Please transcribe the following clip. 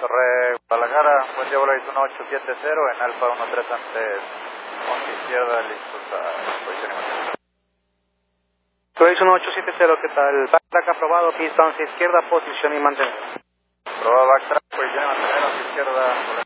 Torre Guadalajara, buen día, vuelo 1870 en Alfa 13 antes, once izquierda, listos a posicionamiento. Turis 1870, ¿qué tal? Backtrack aprobado, pista 11 izquierda, posición y mantener. Aprobado backtrack, posición y mantener, once izquierda.